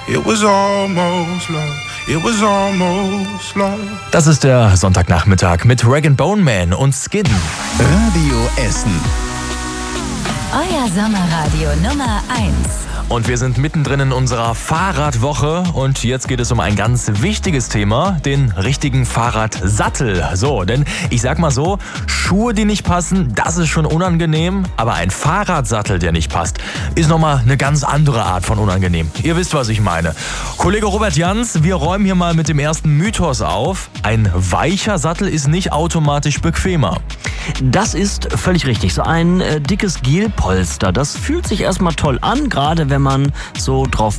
It was almost love. It was almost love. Das ist der Sonntagnachmittag mit Rag & Bone Man und Skin. Radio Essen. Euer Sommerradio Nummer 1. Und wir sind mittendrin in unserer Fahrradwoche und jetzt geht es um ein ganz wichtiges Thema, den richtigen Fahrradsattel. So, denn ich sag mal so, Schuhe, die nicht passen, das ist schon unangenehm, aber ein Fahrradsattel, der nicht passt, ist nochmal eine ganz andere Art von unangenehm. Ihr wisst, was ich meine. Kollege Robert Jans, wir räumen hier mal mit dem ersten Mythos auf. Ein weicher Sattel ist nicht automatisch bequemer. Das ist völlig richtig. So ein dickes Gelpolster, das fühlt sich erstmal toll an, gerade wenn man so drauf